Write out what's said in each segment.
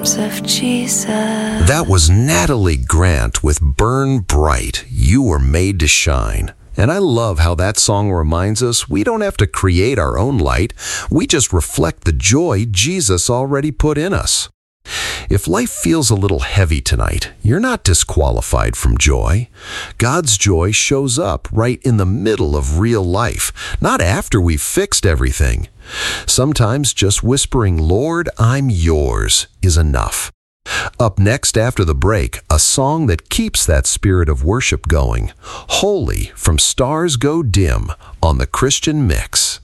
arms of Jesus. That was Natalie Grant with Burn Bright, You Were Made to Shine. And I love how that song reminds us we don't have to create our own light. We just reflect the joy Jesus already put in us. If life feels a little heavy tonight, you're not disqualified from joy. God's joy shows up right in the middle of real life, not after we've fixed everything. Sometimes just whispering, "Lord, I'm yours," is enough. Up next after the break, a song that keeps that spirit of worship going. Holy from Stars Go Dim on the Christian Mix.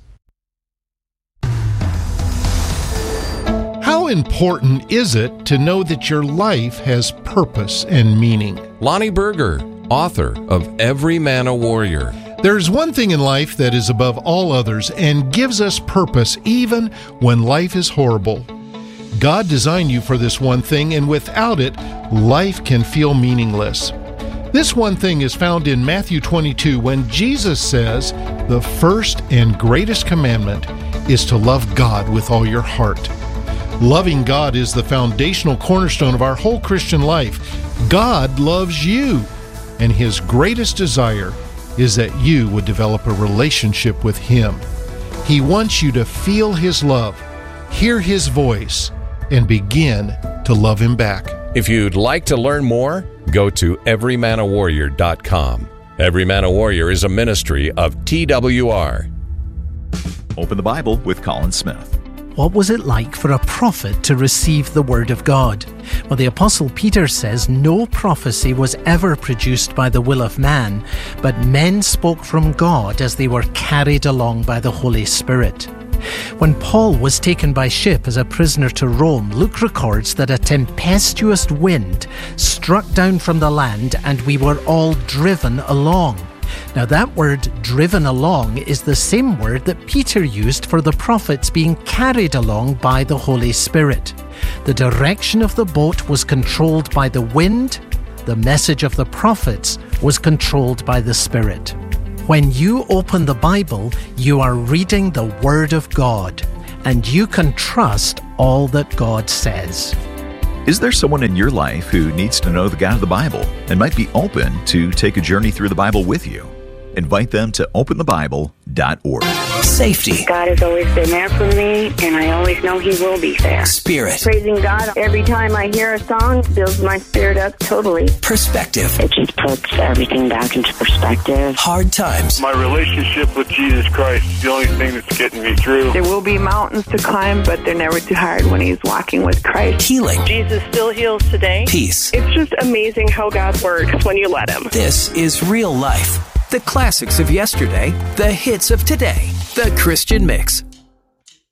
How important is it to know that your life has purpose and meaning? Lonnie Berger, author of Every Man a Warrior. There's one thing in life that is above all others and gives us purpose even when life is horrible. God designed you for this one thing, and without it, life can feel meaningless. This one thing is found in Matthew 22 when Jesus says, "The first and greatest commandment is to love God with all your heart." Loving God is the foundational cornerstone of our whole Christian life. God loves you, and His greatest desire is that you would develop a relationship with Him. He wants you to feel His love, hear His voice, and begin to love Him back. If you'd like to learn more, go to everymanawarrior.com. Every Man a Warrior is a ministry of TWR. Open the Bible with Colin Smith. What was it like for a prophet to receive the Word of God? Well, the Apostle Peter says no prophecy was ever produced by the will of man, but men spoke from God as they were carried along by the Holy Spirit. When Paul was taken by ship as a prisoner to Rome, Luke records that a tempestuous wind struck down from the land and we were all driven along. Now that word driven along is the same word that Peter used for the prophets being carried along by the Holy Spirit. The direction of the boat was controlled by the wind. The message of the prophets was controlled by the Spirit. When you open the Bible, you are reading the Word of God, and you can trust all that God says. Is there someone in your life who needs to know the God of the Bible and might be open to take a journey through the Bible with you? Invite them to openthebible.org. Safety. God has always been there for me, and I always know He will be there. Spirit. Praising God every time I hear a song builds my spirit up totally. Perspective. It just puts everything back into perspective. Hard times. My relationship with Jesus Christ is the only thing that's getting me through. There will be mountains to climb, but they're never too hard when He's walking with Christ. Healing. Jesus still heals today. Peace. It's just amazing how God works when you let Him. This is real life. The classics of yesterday, the hits of today. The Christian Mix